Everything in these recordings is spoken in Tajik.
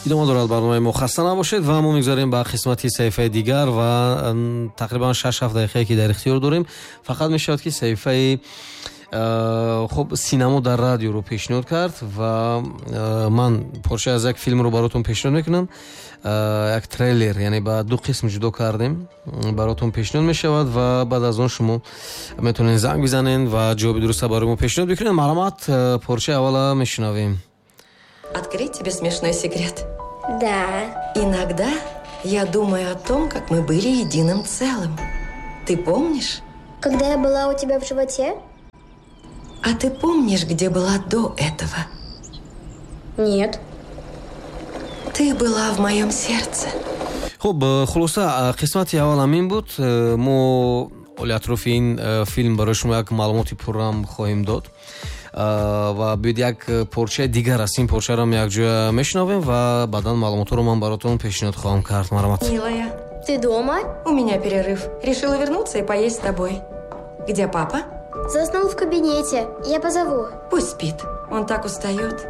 идома дорад барномаи мо. Хаста набошед ва мо мегзарем ба қисмати саҳифаи дигар ва тақрибан 6-7 дақиқае ки дар ихтиёр дорем. Фақат мешавад ки саҳифаи хуб синемо дар радиоро пешниҳод кард ва ман порча аз як филмро баротон пешниҳод мекунам. Як трейлер, яъне ба ду қисм ҷудо кардем, баротон пешниҳод мешавад ва баъд аз он шумо метавонед занг бизанед ва ҷавоби дуруста барои мо пешниҳод бикунед. Маромад, порчаи аввала мешунавем. Открыть тебе смешной секрет? Да. Иногда я думаю о том, как мы были единым целым. Ты помнишь? Когда я была у тебя в животе? А ты помнишь, где была до этого? Нет. Ты была в моем сердце. Хуб, хулоса, қисмати аввал ҳамин буд. Мо оли атрофи ин филм барои шумо як маълумоти пуррам хоҳем дод ва биёед як порчаи дигар аст. Ин порчаро якҷоя мешунавем ва баъдан маълумотро ман баротон пешниҳод хоҳам кард. Маромад. Милая, Ты дома? у меня перерыв. Решила вернуться и поесть с тобой. Где папа? Заснул в кабинете. Я позову. Пусть спит. Он так устает.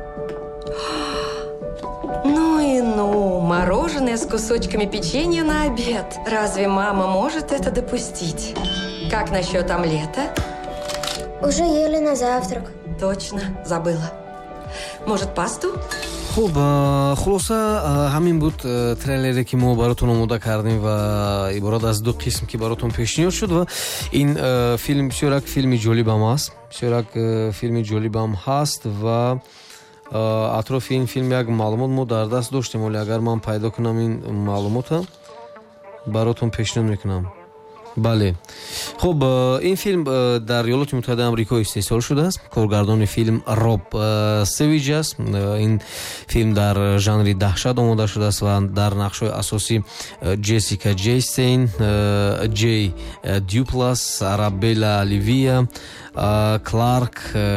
Ну и ну, мороженое с кусочками печенья на обед. Разве мама может это допустить? Как насчет омлета? Уже ели на завтрак. Точно, забыла. Может, пасту? хуб, хулоса ҳамин буд трейлере ки мо баротон омода кардем ва иборат аз ду қисм ки баротон пешниҳод шуд ва ин филм бисёр як филми ҷолибам аст. Бисёр як филми ҷолибам ҳаст ва атрофи ин филм як маълумот мо дар даст доштем, вале агар ман пайдо кунам ин маълумота баротон пешниҳод мекунам. бале. Хуб, ин филм дар Иёлоти Муттаҳидаи Амрико истеҳсол шудааст. Коргардони филм Роб Севиҷ аст. Ин филм дар жанри даҳшат омода шудааст ва дар нақшҳои асосӣ Джессика Честейн, Джей Дюплас, Арабелла Оливия, Кларк,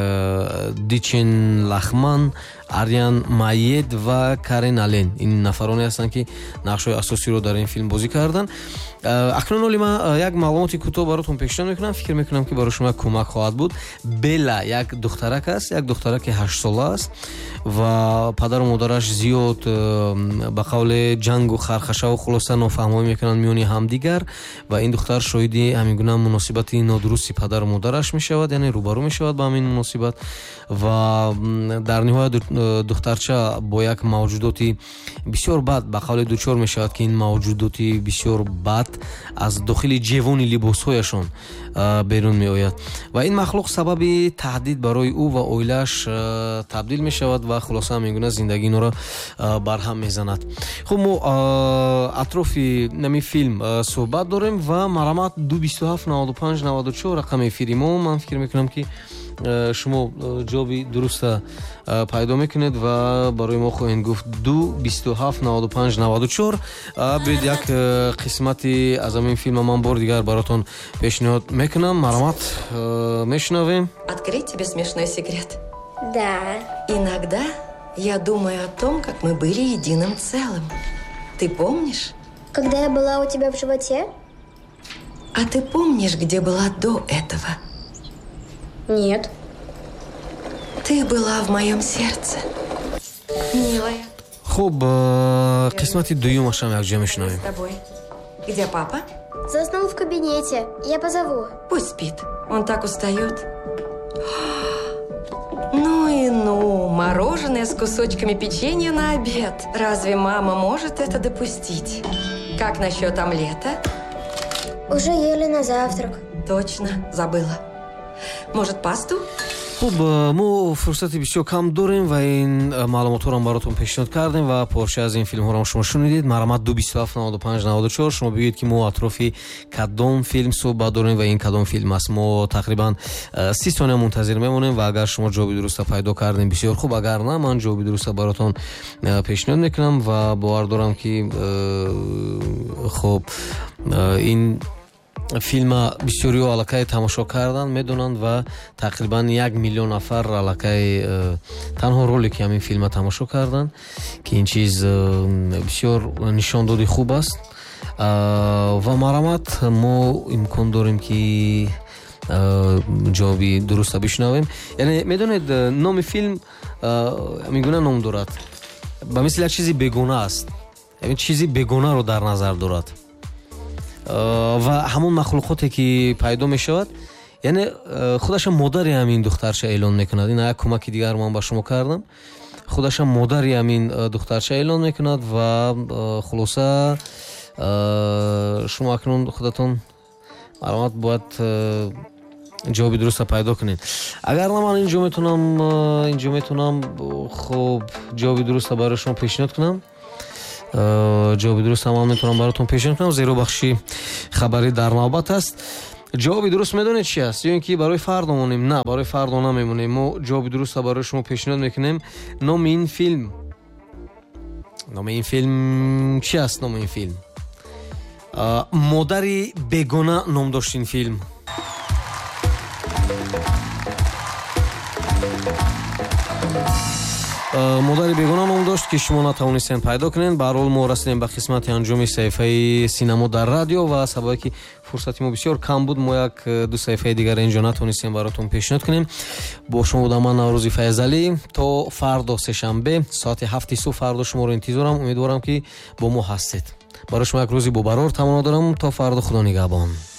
Дичен Лахман, Ариан Майед ва Карен Ален. Ин нафароне ҳастанд ки нақшҳои асосиро дар ин филм бозӣ карданд. акнун оли ман як маълумоти кӯтоҳ баротон пешниҳод мекунам. фикр мекунам ки барои шумо кӯмак хоҳад буд. Белла як духтарак аст, як духтараки 8 сола аст ва падару модараш зиёд ба қавле ҷангу хархашаву хулоса нофаҳмоӣ мекунанд миёни ҳамдигар ва ин духтар шоҳиди ҳамин гуна муносибати нодурусти падару модараш мешавад, яъне рӯбарӯ мешавад ба ҳамин муносибат ва дар ниҳоят духтарча бо як мавҷудоти бисёр бад ба қавле дучор мешавад ки ин мавҷудоти бисёр бад аз дохили ҷевони либосҳояшон берун меояд ва ин махлуқ сабаби таҳдид барои ӯ ва оилааш табдил мешавад ва хулоса ҳамин гуна зиндагиноро барҳам мезанад. хуб, мо атрофи нами филм суҳбат дорем ва марамат 2279594 рақами эфири мо. ман фикр мекунам ки шумо ҷавоби дуруста пайдо мекунед ва барои мо хоҳед гуфт 2279594. биёед як қисмати аз ҳамин филма ман бор дигар баротон пешниҳод мекунам. маромад, мешунавем. Открыть тебе смешной секрет? Да. Иногда я думаю о том, как мы были единым целым. Ты помнишь? Когда я была у тебя в животе? А ты помнишь, где была до этого? Нет. Ты была в моем сердце. Милая. хуб, қисмати дуюмашам якҷоя мешунавем. С тобой. Где папа? Заснул в кабинете. Я позову. Пусть спит. Он так устает. Ну и ну, мороженое с кусочками печенья на обед. Разве мама может это допустить? Как насчет омлета? Уже ели на завтрак. Точно, забыла. Может, пасту? хуб, мо фурсати бисёр кам дорем ва ин маълумотҳоро баротон пешниҳод кардем ва порча аз ин филмҳоро шумо шунидед. марамат 2279594. шумо бигӯед ки мо атрофи кадом филм суҳбат дорем ва ин кадом филм аст. мо тақрибан 30 сония мунтазир мемонем ва агар шумо ҷавоби дуруста пайдо кардем бисёр хуб, агар на, ман ҷавоби дуруста баротон пешниҳод мекунам ва бовар дорам ки хуб ин филма бисёриҳо аллакай тамошо кардан медонанд ва тақрибан 1 миллион нафар аллакай танҳо ролики ҳамин филма тамошо карданд ки ин чиз бисёр нишондоди хуб аст ва марамат мо имкон дорем ки ҷавоби дуруста бишунавем. яъне медонед номи филм ҳамин гуна ном дорад. ба мисли як чизи бегона аст. Яъне чизи бегонаро дар назар дорад. ва ҳамон махлуқоте ки пайдо мешавад, яъне худаш модари ҳамин духтарча эълон мекунад. Ин як кӯмаки дигар ман ба шумо кардам. худаш модари ҳамин духтарча эълон мекунад ва хулоса шумо акнун худатон маълумот бояд ҷавоби дуруста пайдо кунед. Агар на ман инҷо метунам хуб ҷавоби дуруста барои шумо пешниҳод кунам. ҷавоби дуруста ман метавонам баротон пешниҳод кунам. Зеро бахши хабарӣ дар навбат аст. ҷавоби дуруст медонед чи аст? ё ин ки барои фардо монем? На, барои фардо намемонем. мо ҷавоби дуруста барои шумо пешниҳод мекунем. номи ин филм чи аст? номи ин филм модари бегона ном дошт ин филм. модари бегона ном дошт ки шумо натавонистем пайдо кунед. Ба ҳар ҳол мо расидем ба қисмати анҷоми саҳифаи синамо дар радио ва сабабе ки фурсати мо бисёр кам буд, мо як ду саҳифаи дигар инҷо натавонистем баротон пешниҳод кунем. бо шумо будам ман Наврӯзи Файзалӣ. то фардо сешанбе соати 7 субҳ фардо шуморо интизорам. умедворам ки бо мо ҳастед. барои шумо як рӯзи бобарор таманно дорам. то фардо худо нигаҳбон.